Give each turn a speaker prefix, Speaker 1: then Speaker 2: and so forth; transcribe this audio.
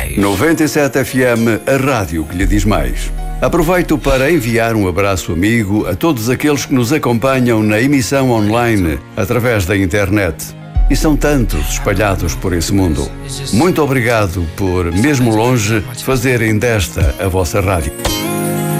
Speaker 1: mais.
Speaker 2: 97 FM, a rádio que lhe diz mais. Aproveito para enviar um abraço amigo a todos aqueles que nos acompanham na emissão online através da internet. E são tantos espalhados por esse mundo. Muito obrigado por, mesmo longe, fazerem desta a vossa rádio.